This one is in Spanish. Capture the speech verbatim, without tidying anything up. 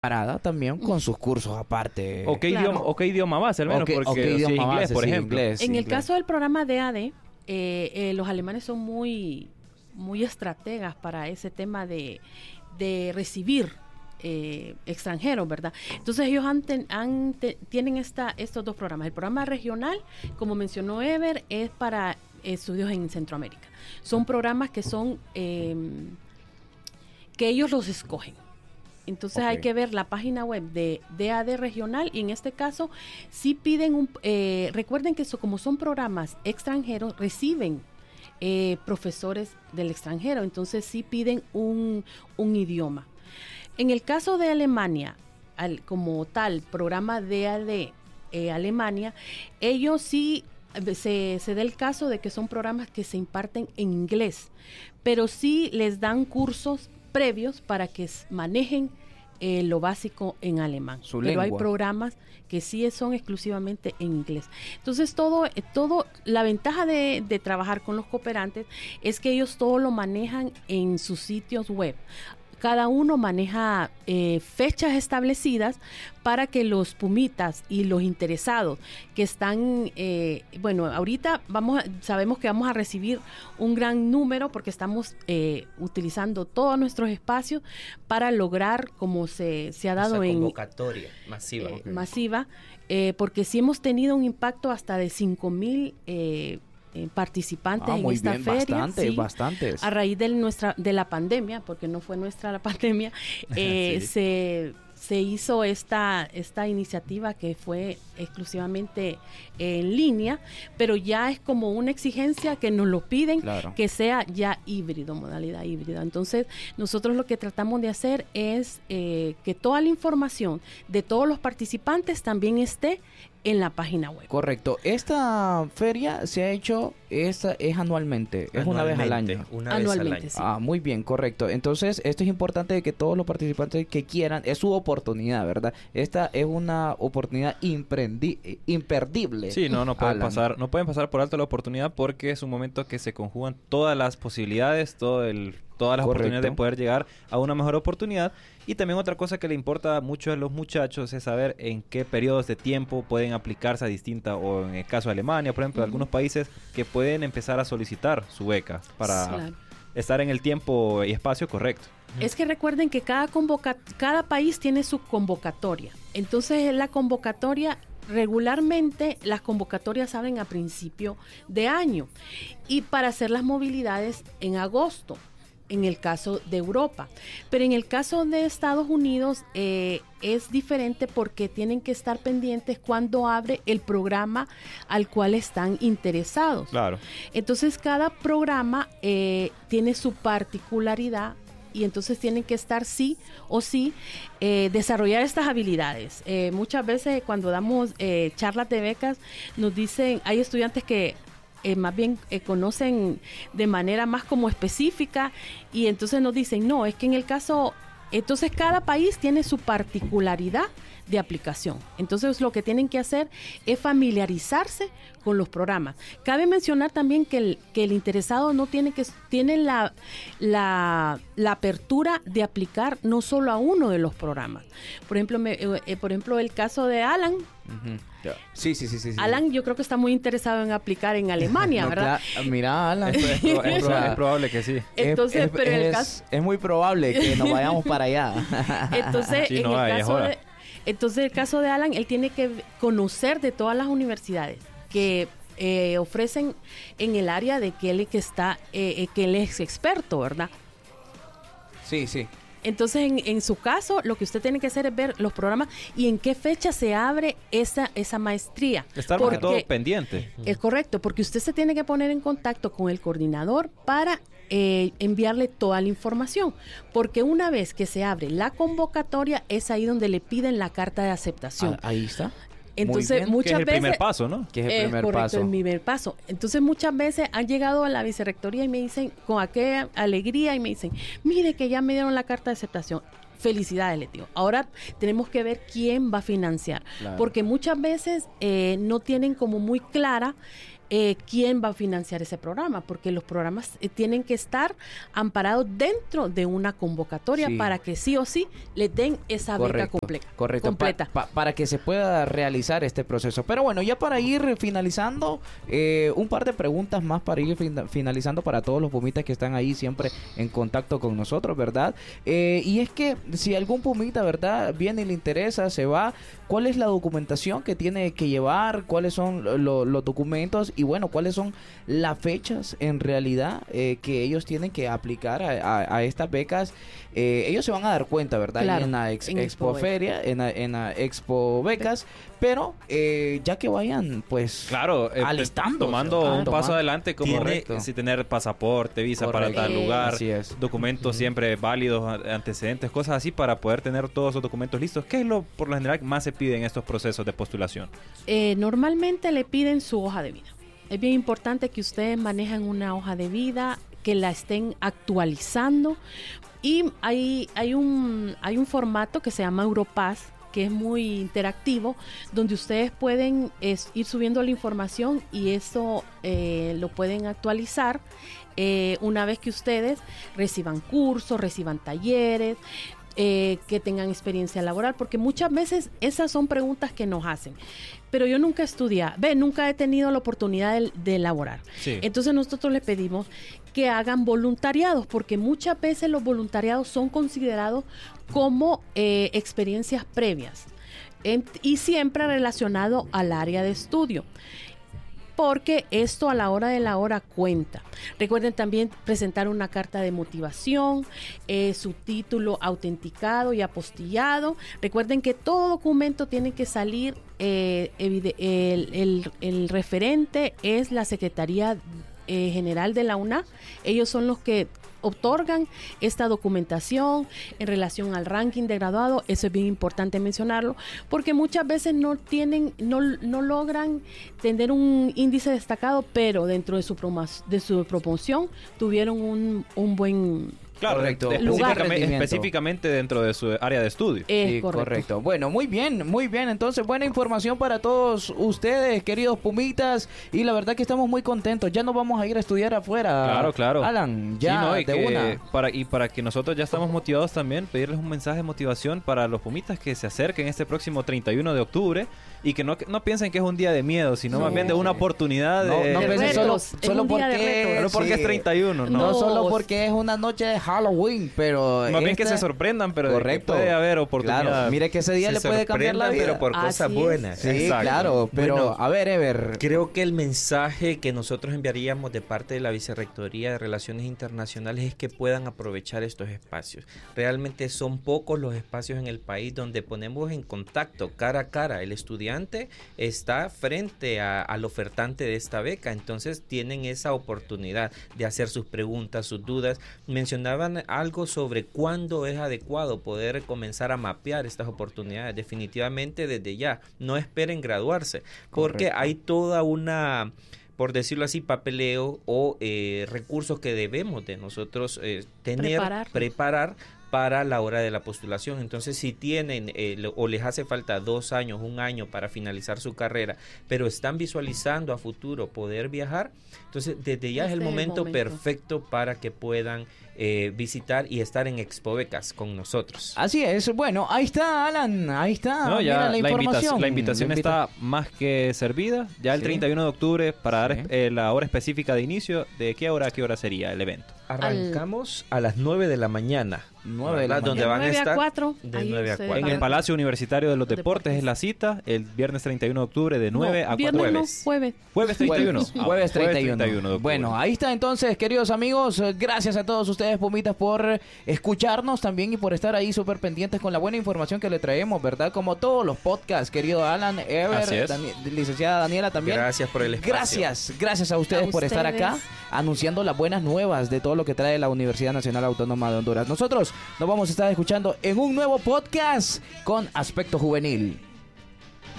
Parada también con sus cursos aparte. ¿O qué, Claro. idioma, o qué idioma base al menos? O qué- porque o qué si idioma inglés, base, por sí, ejemplo. inglés. En el inglés. caso del programa D A D, eh, eh, los alemanes son muy, muy estrategas para ese tema de, de recibir eh, extranjeros, ¿verdad? Entonces ellos han ten- han te- tienen esta, estos dos programas. El programa regional, como mencionó Ever, es para estudios en Centroamérica. Son programas que son eh, que ellos los escogen. Entonces Ok. hay que ver la página web de D A D regional y en este caso sí piden un, eh, recuerden que eso, como son programas extranjeros, reciben eh, profesores del extranjero, entonces sí piden un, un idioma. En el caso de Alemania, al, como tal, programa D A D eh, Alemania, ellos sí eh, se, se da el caso de que son programas que se imparten en inglés, pero sí les dan cursos previos para que s- manejen eh, lo básico en alemán. Su Pero hay lengua. programas que sí son exclusivamente en inglés. Entonces todo, eh, todo, la ventaja de, de trabajar con los cooperantes es que ellos todo lo manejan en sus sitios web. Cada uno maneja eh, fechas establecidas para que los pumitas y los interesados que están, eh, bueno, ahorita vamos, a- sabemos que vamos a recibir un gran número porque estamos eh, utilizando todos nuestros espacios para lograr, como se, se ha dado Esa en convocatoria masiva. eh, masiva, eh, porque sí hemos tenido un impacto hasta de cinco mil eh, eh, participantes Ah, en muy esta bien, feria. bastante, sí. bastantes. A raíz de nuestra de la pandemia, porque no fue nuestra la pandemia, eh, Sí. se, se hizo esta, esta iniciativa que fue exclusivamente en línea, pero ya es como una exigencia que nos lo piden, Claro. que sea ya híbrido, modalidad híbrida. Entonces, nosotros lo que tratamos de hacer es eh, que toda la información de todos los participantes también esté en la página web. Correcto. Esta feria se ha hecho, esta es anualmente, es una vez al Anualmente, año. Una vez al Anualmente, año. sí. Ah, muy bien, correcto. Entonces, esto es importante de que todos los participantes que quieran, es su oportunidad, ¿verdad? Esta es una oportunidad imprendi- eh, imperdible. Sí, no, no pueden Alan. pasar, no pueden pasar por alto la oportunidad porque es un momento que se conjugan todas las posibilidades, todo el, todas las Correcto. oportunidades de poder llegar a una mejor oportunidad. Y también otra cosa que le importa mucho a los muchachos es saber en qué periodos de tiempo pueden aplicarse a distintas, o en el caso de Alemania, por ejemplo, Ujú. algunos países que pueden empezar a solicitar su beca para Claro. estar en el tiempo y espacio correcto. Es que recuerden que cada convoca cada país tiene su convocatoria. Entonces, la convocatoria regularmente las convocatorias abren a principio de año y para hacer las movilidades en agosto, en el caso de Europa. Pero en el caso de Estados Unidos eh, es diferente porque tienen que estar pendientes cuando abre el programa al cual están interesados. Claro. Entonces cada programa eh, tiene su particularidad y entonces tienen que estar sí o sí eh, desarrollar estas habilidades. Eh, muchas veces cuando damos eh, charlas de becas nos dicen, hay estudiantes que eh, más bien eh, conocen de manera más como específica y entonces nos dicen, no, es que en el caso, entonces cada país tiene su particularidad de aplicación. Entonces lo que tienen que hacer es familiarizarse con los programas. Cabe mencionar también que el, que el interesado no tiene que tiene la, la, la apertura de aplicar no solo a uno de los programas. Por ejemplo, me, eh, por ejemplo el caso de Alan. Ujú. Sí, sí, sí, sí, sí. Alan yo creo que está muy interesado en aplicar en Alemania, No, ¿verdad? cla- Mira, Alan. Es, proba- es O proba- sea, es probable que sí. Entonces, es, pero en el es- caso- es muy probable que nos vayamos para allá. Entonces, Sí, en no, el ahí es caso hora. de, entonces, el caso de Alan, él tiene que conocer de todas las universidades que eh, ofrecen en el área de que él que está, eh, eh, que él es experto, ¿verdad? Sí, sí. Entonces, en, en su caso, lo que usted tiene que hacer es ver los programas y en qué fecha se abre esa, esa maestría. Estar más que todo Porque- pendiente. Es correcto, porque usted se tiene que poner en contacto con el coordinador para eh, enviarle toda la información. Porque una vez que se abre la convocatoria, es ahí donde le piden la carta de aceptación. Ah, ahí está. Entonces, Muy bien. Que es muchas el veces... primer paso, ¿no? Que es el Es primer correcto, paso. el primer paso. Entonces muchas veces han llegado a la vicerrectoría y me dicen, con aquella alegría, y me dicen, mire que ya me dieron la carta de aceptación. Felicidades, les digo. Ahora tenemos que ver quién va a financiar. Claro. Porque muchas veces eh, no tienen como muy clara eh, quién va a financiar ese programa, porque los programas eh, tienen que estar amparados dentro de una convocatoria Sí. para que sí o sí le den esa beca Correcto, completa. correcto, completa. pa- pa- para que se pueda realizar este proceso. Pero bueno, ya para ir finalizando, eh, un par de preguntas más para ir fin- finalizando para todos los pumitas que están ahí siempre en contacto con nosotros, ¿verdad? Eh, y es que si algún pumita, ¿verdad?, viene y le interesa, se va, ¿cuál es la documentación que tiene que llevar? ¿Cuáles son lo- lo- los documentos? Y bueno, ¿cuáles son las fechas en realidad eh, que ellos tienen que aplicar a, a- a estas becas? Eh, ellos se van a dar cuenta, ¿verdad? Claro, Ahí en la ex- en Expo Expo Feria, en la, en la Expo Becas, pero eh, ya que vayan, pues, Claro, eh, alistando, tomando ah, un toma- paso adelante como Correcto. si tener pasaporte, visa Correcto. para tal Eh, lugar, Así es. documentos siempre válidos, a- antecedentes, cosas así para poder tener todos esos documentos listos. ¿Qué es lo por lo general más se pide en estos procesos de postulación? Eh, normalmente le piden su hoja de vida. Es bien importante que ustedes manejen una hoja de vida, que la estén actualizando. Y hay, hay, un, hay un formato que se llama Europass, que es muy interactivo, donde ustedes pueden es, ir subiendo la información y eso eh, lo pueden actualizar eh, una vez que ustedes reciban cursos, reciban talleres, eh, que tengan experiencia laboral, porque muchas veces esas son preguntas que nos hacen. Pero yo nunca estudié, ve, nunca he tenido la oportunidad de, de elaborar. Sí. Entonces nosotros les pedimos que hagan voluntariados, porque muchas veces los voluntariados son considerados como eh, experiencias previas en- y siempre relacionado al área de estudio, porque esto a la hora de la hora cuenta. Recuerden también presentar una carta de motivación, eh, su título autenticado y apostillado. Recuerden que todo documento tiene que salir, eh, evide- el, el- el referente es la Secretaría eh, General de la U N A. Ellos son los que otorgan esta documentación en relación al ranking de graduado. Eso es bien importante mencionarlo, porque muchas veces no tienen, no, no logran tener un índice destacado, pero dentro de su, promo- de su promoción tuvieron un, un buen Claro, Correcto. de- Lugar. específicamente, específicamente dentro de su área de estudio. es Sí, correcto. correcto. Bueno, muy bien, muy bien. Entonces, buena información para todos ustedes, queridos pumitas. Y la verdad que estamos muy contentos. Ya nos vamos a ir a estudiar afuera. Claro, claro. Alan, Sí, ya ¿no? y de que una. Para, y para que nosotros ya estamos motivados también, pedirles un mensaje de motivación para los pumitas que se acerquen este próximo treinta y uno de octubre y que no, que no piensen que es un día de miedo, sino No. más bien de una oportunidad No, de... no De piensen solo, retos, es solo un día de porque, retos. Solo porque sí, es treinta y uno, ¿no? no No. solo porque es una noche de Halloween, pero Más bien que esta- se sorprendan, pero de que correcto. puede haber oportunidad. Claro, mire que ese día Se le puede cambiar la sorprendan, vida. pero por Así cosas es. buenas. Sí, Exacto. claro, pero Bueno, a ver, Ever. Creo que el mensaje que nosotros enviaríamos de parte de la Vicerrectoría de Relaciones Internacionales es que puedan aprovechar estos espacios. Realmente son pocos los espacios en el país donde ponemos en contacto cara a cara. El estudiante está frente a- al ofertante de esta beca, entonces tienen esa oportunidad de hacer sus preguntas, sus dudas. Mencionaban algo sobre cuándo es adecuado poder comenzar a mapear estas oportunidades. Definitivamente desde ya, no esperen graduarse, porque Correcto. hay toda una, por decirlo así, papeleo o eh, recursos que debemos de nosotros eh, tener, Preparar. preparar para la hora de la postulación. Entonces, si tienen eh, lo- o les hace falta dos años, un año para finalizar su carrera, pero están visualizando a futuro poder viajar, entonces desde ya es el Este es el momento, momento. perfecto para que puedan eh, visitar y estar en Expo Becas con nosotros. Así es. Bueno, ahí está, Alan. Ahí está. No, ya Mira la, la, información. invitación, la invitación La invita- está más que servida. Ya el Sí. treinta y uno de octubre, para dar Sí. eh, la hora específica de inicio, ¿de qué hora a qué hora sería el evento? Arrancamos a las nueve de la mañana. nueve de la ¿verdad? Donde De van a nueve a estar cuatro, de ahí nueve a ustedes cuatro. En van el a- Palacio Universitario de los Los Deportes es la cita, el viernes treinta y uno de octubre de nueve No, a viernes cuatro. no, jueves. jueves. Jueves treinta y uno. Jueves, Ah, jueves treinta y uno. de octubre. Bueno, ahí está entonces, queridos amigos. eh, Gracias a todos ustedes, pumitas, por escucharnos también y por estar ahí súper pendientes con la buena información que le traemos, ¿verdad? Como todos los podcasts, querido Alan, Así Ever, es. Dani- licenciada Daniela también. Gracias por el espacio. Gracias, gracias a ustedes A por estar ustedes. acá anunciando las buenas nuevas de todo lo que trae la Universidad Nacional Autónoma de Honduras. Nosotros nos vamos a estar escuchando en un nuevo podcast con Aspecto Juvenil.